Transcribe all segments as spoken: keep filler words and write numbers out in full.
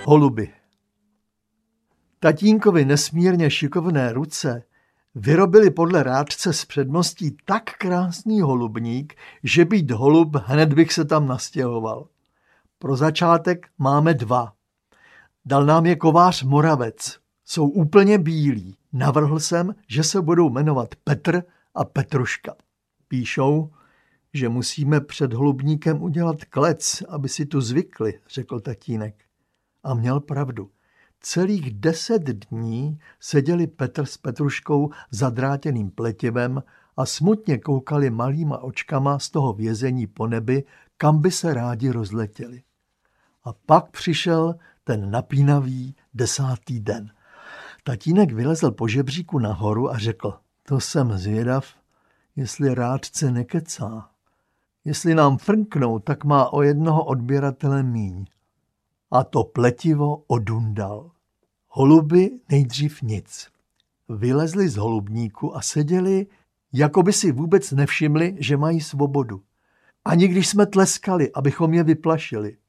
Holuby. Tatínkovi nesmírně šikovné ruce vyrobili podle rádce s předností tak krásný holubník, že být holub, hned bych se tam nastěhoval. Pro začátek máme dva. Dal nám je kovář Moravec. Jsou úplně bílí. Navrhl jsem, že se budou jmenovat Petr a Petruška. Píšou, že musíme před holubníkem udělat klec, aby si tu zvykli, řekl tatínek. A měl pravdu. Celých deset dní seděli Petr s Petruškou zadrátěným pletivem a smutně koukali malýma očkama z toho vězení po nebi, kam by se rádi rozletěli. A pak přišel ten napínavý desátý den. Tatínek vylezl po žebříku nahoru a řekl, to jsem zvědav, jestli rádce nekecá. Jestli nám frnknou, tak má o jednoho odběratele míň. A to pletivo odundal. Holuby nejdřív nic. Vylezli z holubníku a seděli, jako by si vůbec nevšimli, že mají svobodu. Ani když jsme tleskali, abychom je vyplašili.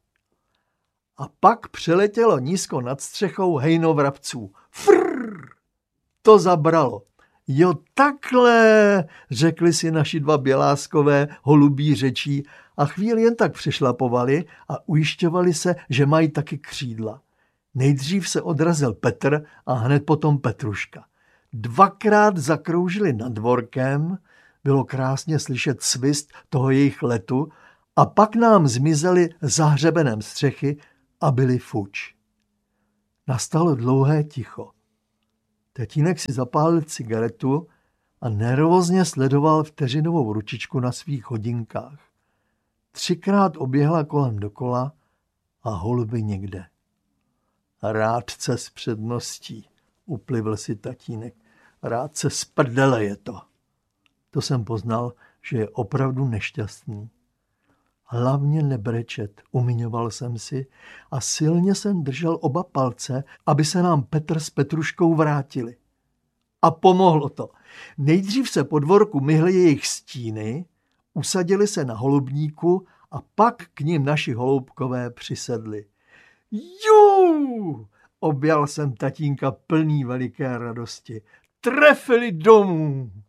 A pak přeletělo nízko nad střechou hejno vrabců. Frrr! To zabralo. Jo, takhle, řekli si naši dva běláskové holubí řečí a chvíli jen tak přešlapovali a ujišťovali se, že mají taky křídla. Nejdřív se odrazil Petr a hned potom Petruška. Dvakrát zakroužili nad dvorkem, bylo krásně slyšet svist toho jejich letu a pak nám zmizeli za hřebenem střechy a byli fuč. Nastalo dlouhé ticho. Tatínek si zapálil cigaretu a nervózně sledoval vteřinovou ručičku na svých hodinkách. Třikrát oběhla kolem dokola a holuby někde. Rádce s předností, uplivl si tatínek. Rádce z prdele je to. To jsem poznal, že je opravdu nešťastný. Hlavně nebrečet, umiňoval jsem si a silně jsem držel oba palce, aby se nám Petr s Petruškou vrátili. A pomohlo to. Nejdřív se po dvorku myhly jejich stíny, usadili se na holubníku a pak k nim naši holoubkové přisedli. Jú! Objal jsem tatínka plný veliké radosti. Trefili domů!